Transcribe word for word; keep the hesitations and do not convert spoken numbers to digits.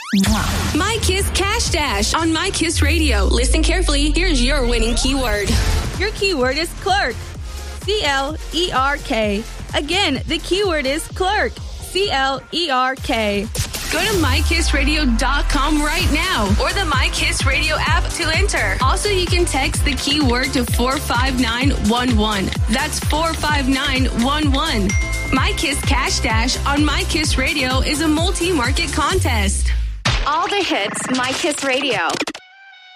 Mwah. My Kiss Cash Dash on My Kiss Radio. Listen carefully. Here's your winning keyword. Your keyword is clerk. C L E R K. Again, the keyword is clerk. C L E R K. Go to my kiss radio dot com right now or the My Kiss Radio app to enter. Also, you can text the keyword to four five nine one one. That's four five nine one one. My Kiss Cash Dash on My Kiss Radio is a multi-market contest. All the hits, My Kiss Radio.